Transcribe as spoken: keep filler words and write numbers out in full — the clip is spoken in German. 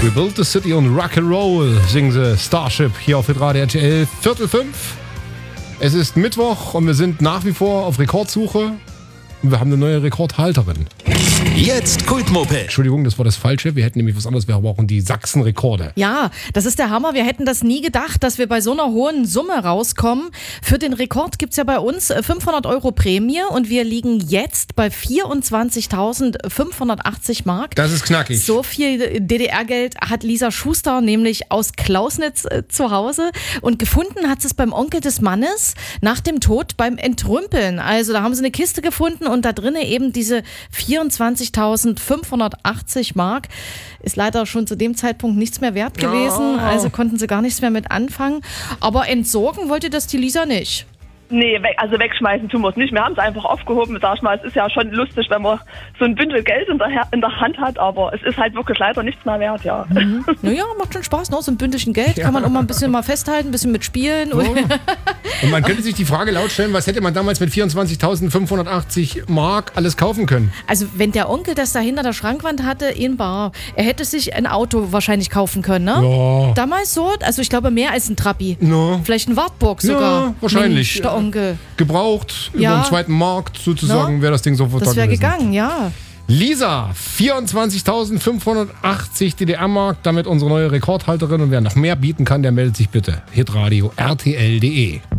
We built the city on Rock'n'Roll, singen sie Starship hier auf Hitradio R T L. Viertel fünf. Es ist Mittwoch und wir sind nach wie vor auf Rekordsuche. Und wir haben eine neue Rekordhalterin. Jetzt Kultmoped. Entschuldigung, das war das Falsche. Wir hätten nämlich was anderes. Wir brauchen die Sachsen-Rekorde. Ja, das ist der Hammer. Wir hätten das nie gedacht, dass wir bei so einer hohen Summe rauskommen. Für den Rekord gibt es ja bei uns fünfhundert Euro Prämie und wir liegen jetzt bei vierundzwanzigtausendfünfhundertachtzig Mark. Das ist knackig. So viel D D R-Geld hat Lisa Schuster nämlich aus Klausnitz äh, zu Hause und gefunden hat sie es beim Onkel des Mannes nach dem Tod beim Entrümpeln. Also da haben sie eine Kiste gefunden und da drinnen eben diese vierundzwanzigtausendfünfhundertachtzig Mark. Ist leider schon zu dem Zeitpunkt nichts mehr wert gewesen, also konnten sie gar nichts mehr mit anfangen. Aber entsorgen wollte das die Lisa nicht. Nee, weg, also wegschmeißen tun wir es nicht. Wir haben es einfach aufgehoben. Sag ich mal, es ist ja schon lustig, wenn man so ein Bündel Geld in der, in der Hand hat, aber es ist halt wirklich leider nichts mehr wert, ja. Mhm. Naja, macht schon Spaß, ne? So ein Bündelchen Geld Ja. kann man auch mal ein bisschen mal festhalten, ein bisschen mitspielen. Oh. Und man könnte sich die Frage laut stellen, was hätte man damals mit vierundzwanzigtausendfünfhundertachtzig Mark alles kaufen können? Also wenn der Onkel das da hinter der Schrankwand hatte, in bar, er hätte sich ein Auto wahrscheinlich kaufen können, ne? Ja. Damals so, also ich glaube mehr als ein Trabi. No. Vielleicht ein Wartburg sogar. Ja, wahrscheinlich. Mensch, der Onkel. Gebraucht, Ja. über den zweiten Markt sozusagen, No. wäre das Ding sofort Das da wäre gewesen. gegangen, ja. Lisa, vierundzwanzigtausendfünfhundertachtzig D D R-Mark, damit unsere neue Rekordhalterin. Und wer noch mehr bieten kann, der meldet sich bitte. Hitradio R T L punkt de